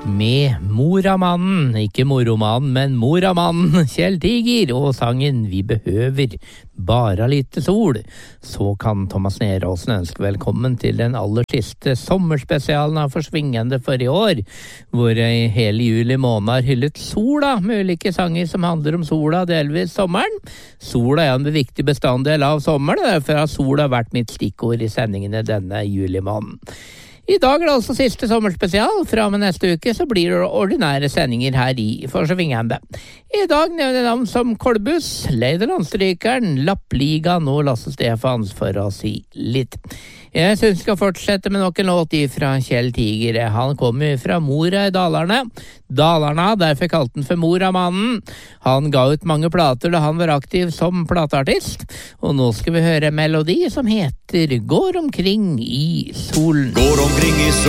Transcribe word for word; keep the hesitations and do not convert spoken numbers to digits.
med Moramannen, ikke Moromannen, men Moramannen, Kjell Tiger, og sangen Vi behøver bare litt sol. Så kan Thomas Neråsen ønske velkommen til den aller siste sommerspesialen av Forsvingende for i år, hvor i hele juli måned har hyllet sola, med ulike sanger som handler om sola, delvis sommeren. Sola er en viktig bestanddel av sommeren, og derfor har sola vært mitt stikkord i sendingene denne julimåneden. I dag er det altså siste sommerspesial. Fra med neste uke så blir det ordinære sendinger her i Forsvingende. I dag nevner jeg navn som Kolbus, Leidelandstrykeren, Lappligaen og Lasse Stefans, for å si litt. Jeg synes vi skal fortsette med nok en låt fra Kjell Tiger. Han kommer fra Mora i Dalarne. Dalarna, derfor kalte han for Moramannen. Han ga ut mange plater da han var aktiv som plateartist. Og nå skal vi høre en melodi som heter Går omkring i solen. Går omkring i solen.